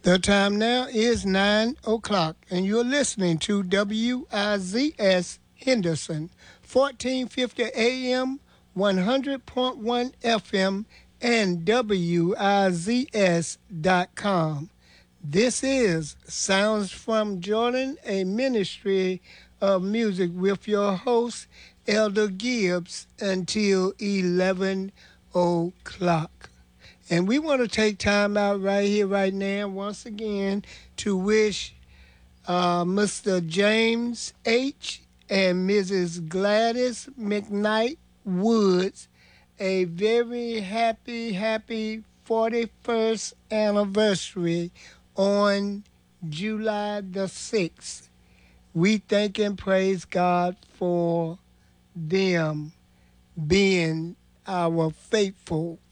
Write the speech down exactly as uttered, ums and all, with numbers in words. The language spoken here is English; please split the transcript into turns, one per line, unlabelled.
The time now is nine o'clock, and you're listening to W I Z S Henderson, fourteen fifty A M, one hundred point one F M, and W I Z S dot com. This is Sounds from Jordan, a ministry of music with your host, Elder Gibbs, until eleven o'clock. And we want to take time out right here, right now, once again, to wish uh, Mister James H. and Missus Gladys McKnight Woods a very happy, happy forty-first anniversary on July the sixth. We thank and praise God for them being our faithful